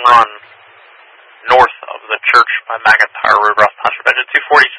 run north of the church by McIntyre Road, Ross Township. Engine